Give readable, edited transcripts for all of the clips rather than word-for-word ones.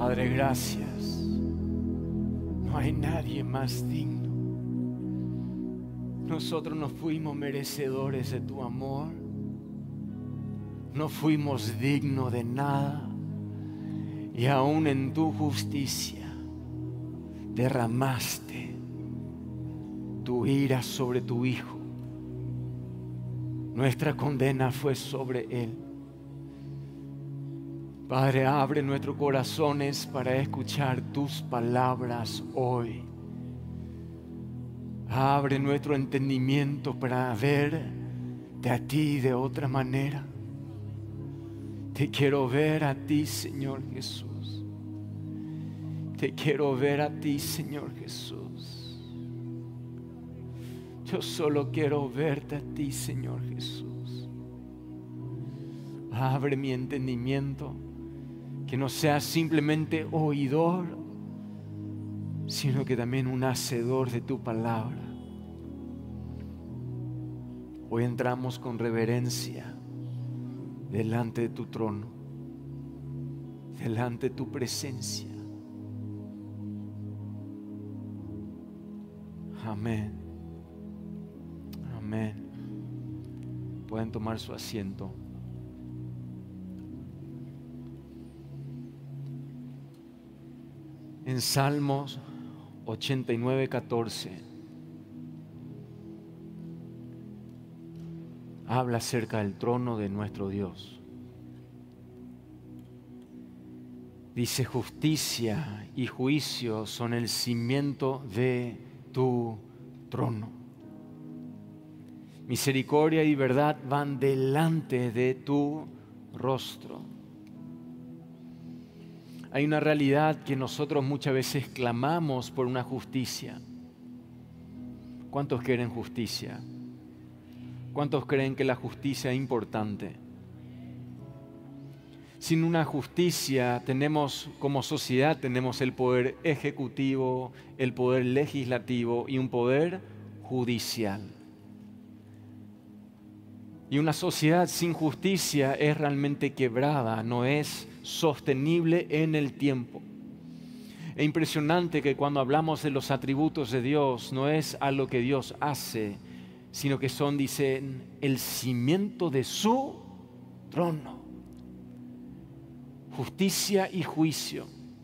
Padre, gracias. No hay nadie más digno. Nosotros no fuimos merecedores de tu amor. No fuimos dignos de nada. Y aún en tu justicia derramaste tu ira sobre tu Hijo. Nuestra condena fue sobre Él. Padre, abre nuestros corazones para escuchar tus palabras hoy. Abre nuestro entendimiento para verte a ti de otra manera. Te quiero ver a ti, Señor Jesús. Te quiero ver a ti, Señor Jesús. Yo solo quiero verte a ti, Señor Jesús. Abre mi entendimiento, que no sea simplemente oidor, sino que también un hacedor de tu palabra. Hoy entramos con reverencia delante de tu trono, delante de tu presencia. Amén. Amén. Pueden tomar su asiento. En Salmos 89:14 habla acerca del trono de nuestro Dios. Dice: justicia y juicio son el cimiento de tu trono. Misericordia y verdad van delante de tu rostro. Hay una realidad que nosotros muchas veces clamamos por una justicia. ¿Cuántos quieren justicia? ¿Cuántos creen que la justicia es importante? Sin una justicia como sociedad tenemos el poder ejecutivo, el poder legislativo y un poder judicial. Y una sociedad sin justicia es realmente quebrada, no es sostenible en el tiempo. Es impresionante que cuando hablamos de los atributos de Dios, no es algo que Dios hace, sino que son, dicen, el cimiento de su trono. Justicia y juicio.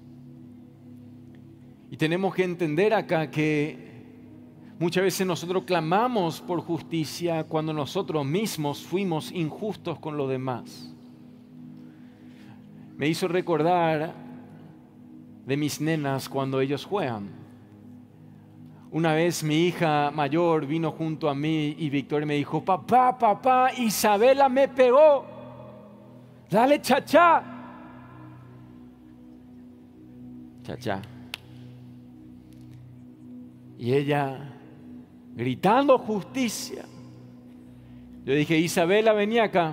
Y tenemos que entender acá que muchas veces nosotros clamamos por justicia cuando nosotros mismos fuimos injustos con los demás. Me hizo recordar de mis nenas cuando ellos juegan. Una vez mi hija mayor vino junto a mí y Victoria me dijo: papá, Isabela me pegó. Dale, chachá. Chachá. Y ella gritando justicia. Yo dije: Isabela, vení acá.